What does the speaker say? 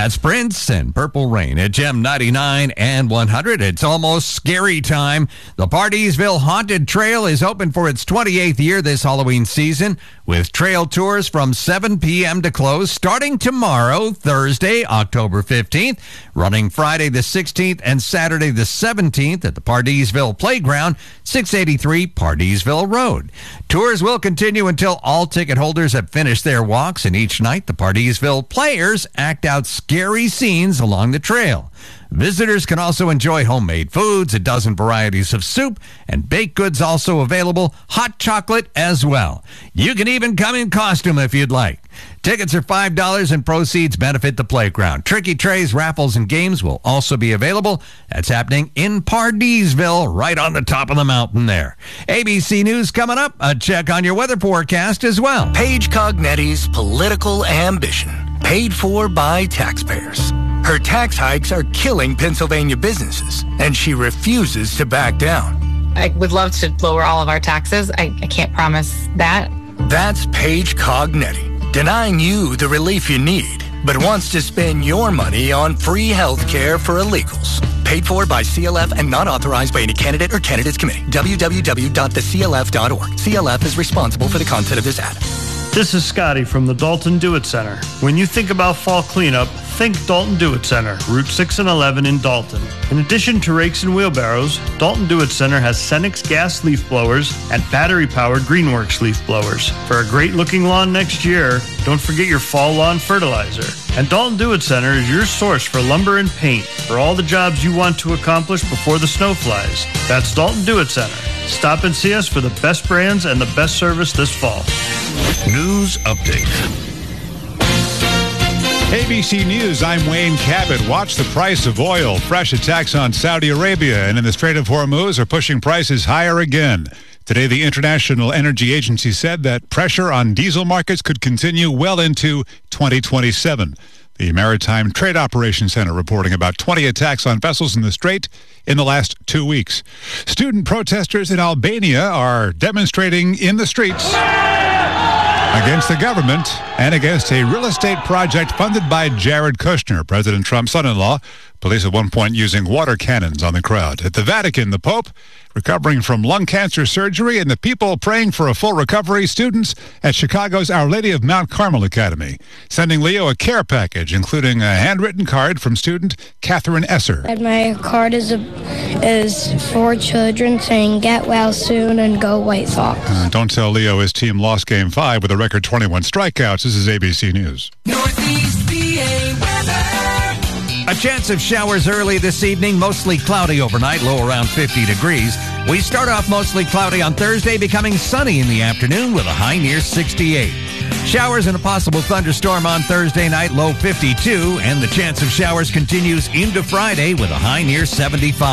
That's Prince and Purple Rain at Gem 99 and 100. It's almost scary time. The Pardeesville Haunted Trail is open for its 28th year this Halloween season, with trail tours from 7 p.m. to close starting tomorrow, Thursday, October 15th, running Friday the 16th and Saturday the 17th at the Pardeesville Playground, 683 Pardeesville Road. Tours will continue until all ticket holders have finished their walks, and each night the Pardeesville players act out scary scenes along the trail. Visitors can also enjoy homemade foods, a dozen varieties of soup, and baked goods also available, hot chocolate as well. You can even come in costume if you'd like. Tickets are $5 and proceeds benefit the playground. Tricky trays, raffles, and games will also be available. That's happening in Pardeesville, right on the top of the mountain there. ABC News coming up. A check on your weather forecast as well. Paige Cognetti's political ambition, paid for by taxpayers. Her tax hikes are killing Pennsylvania businesses, and she refuses to back down. I would love to lower all of our taxes. I can't promise that. That's Paige Cognetti, denying you the relief you need, but wants to spend your money on free health care for illegals. Paid for by CLF and not authorized by any candidate or candidates committee. www.theclf.org. CLF is responsible for the content of this ad. This is Scotty from the Dalton Do-It Center. When you think about fall cleanup, think Dalton Do-It Center, Route 6 and 11 in Dalton. In addition to rakes and wheelbarrows, Dalton Do-It Center has Cenex gas leaf blowers and battery-powered Greenworks leaf blowers. For a great-looking lawn next year, don't forget your fall lawn fertilizer. And Dalton Do-It Center is your source for lumber and paint for all the jobs you want to accomplish before the snow flies. That's Dalton Do-It Center. Stop and see us for the best brands and the best service this fall. News update. ABC News, I'm Wayne Cabot. Watch the price of oil. Fresh attacks on Saudi Arabia and in the Strait of Hormuz are pushing prices higher again. Today, the International Energy Agency said that pressure on diesel markets could continue well into 2027. The Maritime Trade Operations Center reporting about 20 attacks on vessels in the Strait in the last 2 weeks. Student protesters in Albania are demonstrating in the streets against the government and against a real estate project funded by Jared Kushner, President Trump's son-in-law. Police at one point using water cannons on the crowd. At the Vatican, the Pope recovering from lung cancer surgery, and the people praying for a full recovery. Students at Chicago's Our Lady of Mount Carmel Academy sending Leo a care package, including a handwritten card from student Catherine Esser. And my card is for children saying, "Get well soon and go White Sox." Don't tell Leo his team lost Game 5 with a record 21 strikeouts. This is ABC News. Northeast PA weather. A chance of showers early this evening, mostly cloudy overnight, low around 50 degrees. We start off mostly cloudy on Thursday, becoming sunny in the afternoon with a high near 68. Showers and a possible thunderstorm on Thursday night, low 52, and the chance of showers continues into Friday with a high near 75.